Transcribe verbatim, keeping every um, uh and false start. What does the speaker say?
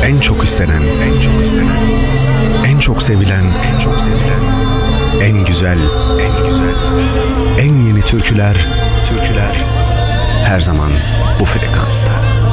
En çok istenen, en çok istenen, en çok sevilen, en çok sevilen, en güzel, en güzel, en yeni türküler, türküler her zaman bu frekansta.